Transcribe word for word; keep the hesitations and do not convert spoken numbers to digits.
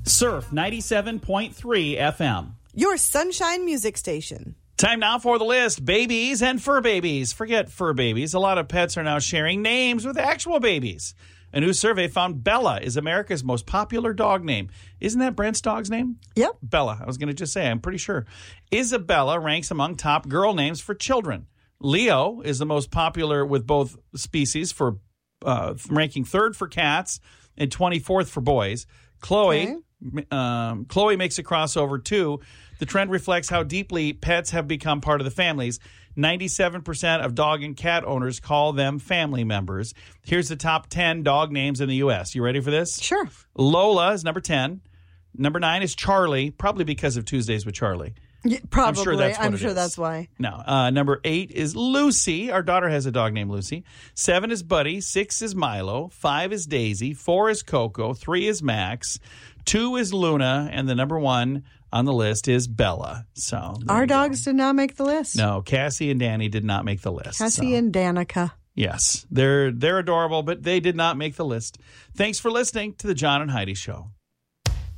Surf ninety-seven point three F M. Your sunshine music station. Time now for the list. Babies and fur babies. Forget fur babies. A lot of pets are now sharing names with actual babies. A new survey found Bella is America's most popular dog name. Isn't that Brent's dog's name? Yep. Bella. I was going to just say, I'm pretty sure. Isabella ranks among top girl names for children. Leo is the most popular with both species, for uh, ranking third for cats and twenty-fourth for boys. Chloe... Okay. Um, Chloe makes a crossover, too. The trend reflects how deeply pets have become part of the families. ninety-seven percent of dog and cat owners call them family members. Here's the top ten dog names in the U S. You ready for this? Sure. Lola is number ten. Number nine is Charlie, probably because of Tuesdays with Charlie. Yeah, probably. I'm sure that's what I'm it sure is. that's why. No. Uh, number eight is Lucy. Our daughter has a dog named Lucy. Seven is Buddy. Six is Milo. Five is Daisy. Four is Coco. Three is Max. Two is Luna. And the number one on the list is Bella. So our dogs go. Did not make the list. No, Cassie and Danny did not make the list. Cassie so. and Danica. Yes. They're, they're adorable, but they did not make the list. Thanks for listening to the John and Heidi Show.